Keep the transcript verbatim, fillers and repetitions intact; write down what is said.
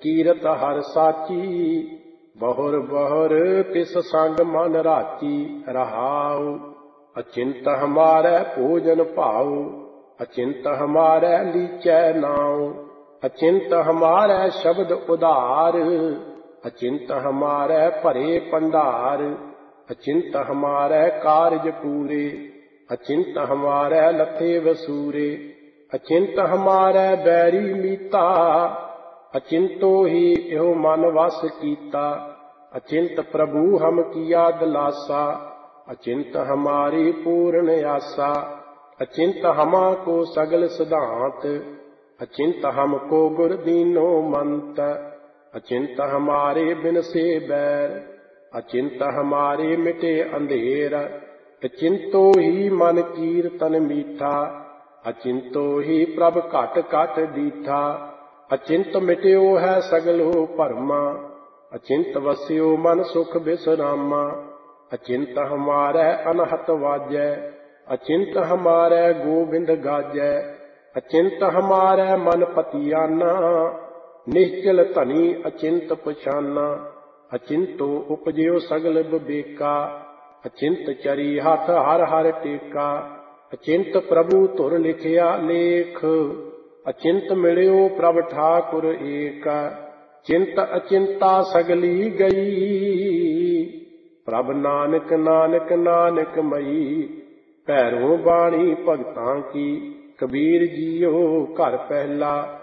ਕੀਰਤ ਹਰ ਸਾਚੀ, ਬਹੁਰ ਬਹੁਰ ਤਿਸ ਸੰਗ ਮਨ ਰਾਚੀ। ਰਹਾਉ ਅਚਿੰਤ ਹਮਾਰੈ ਭੋਜਨ ਭਾਉ, ਅਚਿੰਤ ਹਮਾਰੈ ਲੀਚੈ ਨਾਉ। ਅਚਿੰਤ ਹਮਾਰੈ ਸ਼ਬਦ ਉਧਾਰ, ਅਚਿੰਤ ਹਮਾਰੈ ਭਰੇ ਭੰਡਾਰ। ਅਚਿੰਤ ਹਮਾਰੈ ਕਾਰਜ ਪੂਰੇ, ਅਚਿੰਤ ਹਮਾਰੈ ਲੱਥੇ ਵਸੂਰੇ। ਅਚਿੰਤ ਹਮਾਰੈ ਬੈਰੀ ਮੀਤਾ, ਅਚਿੰਤੋ ਹੀ ਇਹੋ ਮਨ ਵਸ ਕੀਤਾ। ਅਚਿੰਤ ਪ੍ਰਭੂ ਹਮ ਕੀਆ ਦਿਲਾਸਾ, ਅਚਿੰਤ ਹਮਾਰੀ ਪੂਰਨ ਆਸਾ। ਅਚਿੰਤ ਹਮਾ ਕੋ ਸਗਲ ਸਿਧਾਂਤ, ਅਚਿੰਤ ਹਮ ਕੋ ਗੁਰ ਦੀਨੋ ਮੰਤ। ਅਚਿੰਤ ਹਮਾਰੇ ਬਿਨ ਸੇ ਬੈਰ, ਅਚਿੰਤ ਹਮਾਰੇ ਮਿਟੇ ਅੰਧੇਰ। ਅਚਿੰਤੋ ਹੀ ਮਨ ਕੀਰਤਨ ਮੀਠਾ, ਅਚਿੰਤੋ ਹੀ ਪ੍ਰਭ ਘਟ ਘਟ ਦੀਠਾ। ਅਚਿੰਤ ਮਿਟਿਓ ਹੈ ਸਗਲੋ ਭਰਮਾ, ਅਚਿੰਤ ਵਸਿਓ ਮਨ ਸੁਖ ਬਿਸਰਾਮਾ। ਅਚਿੰਤ ਹਮਾਰੈ ਅਨਹਤ ਵਾਜੈ, ਅਚਿੰਤ ਹਮਾਰੈ ਗੋਬਿੰਦ ਗਾਜੈ। ਅਚਿੰਤ ਹਮਾਰੈ ਮਨ ਪਤੀਆਨਾ, ਨਿਸ਼ਚਲ ਧਨੀ ਅਚਿੰਤ ਪਛਾਨਾ। ਅਚਿੰਤੋ ਉਪਜਿਓ ਸਗਲ ਬਿਬੇਕਾ, ਅਚਿੰਤ ਚਰੀ ਹੱਥ ਹਰ ਹਰ ਟੇਕਾ। ਅਚਿੰਤ ਪ੍ਰਭੂ ਧੁਰ ਲਿਖਿਆ ਲੇਖ, ਅਚਿੰਤ ਮਿਲਿਓ ਪ੍ਰਭ ਠਾਕੁਰ ਏਕ। ਚਿੰਤ ਅਚਿੰਤਾ ਸਗਲੀ ਗਈ, ਪ੍ਰਭ ਨਾਨਕ ਨਾਨਕ ਨਾਨਕ ਮਈ। ਭੈਰੋ ਬਾਣੀ ਭਗਤਾਂ ਕੀ, ਕਬੀਰ ਜੀਓ ਘਰ ਪਹਿਲਾ।